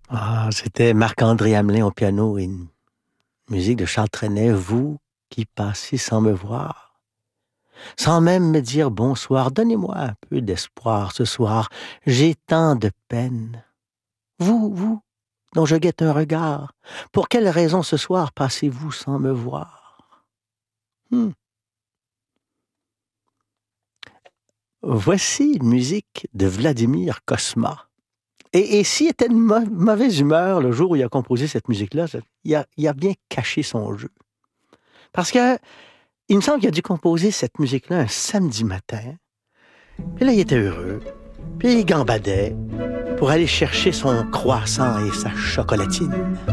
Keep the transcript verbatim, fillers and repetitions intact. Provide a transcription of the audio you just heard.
Ah, c'était Marc-André Hamelin au piano et une musique de Charles Trenet, vous qui passez sans me voir, sans même me dire bonsoir, donnez-moi un peu d'espoir ce soir, j'ai tant de peine. Vous, vous, dont je guette un regard, pour quelle raison ce soir passez-vous sans me voir? Hmm. Voici une musique de Vladimir Kosma. Et, et s'il était de mau- mauvaise humeur le jour où il a composé cette musique-là, ça- il a, il a bien caché son jeu. Parce que il me semble qu'il a dû composer cette musique-là un samedi matin. Puis là, il était heureux. Puis il gambadait pour aller chercher son croissant et sa chocolatine.